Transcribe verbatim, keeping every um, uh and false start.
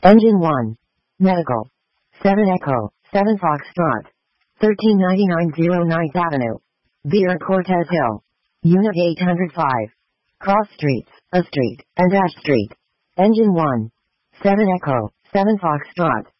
Engine one. Medical. seven Echo, seven Foxtrot. thirteen ninety-nine oh ninth Avenue. Beer Cortez Hill. Unit eight hundred five. Cross Streets, A Street, and Ash Street. Engine one. seven Echo, seven Foxtrot.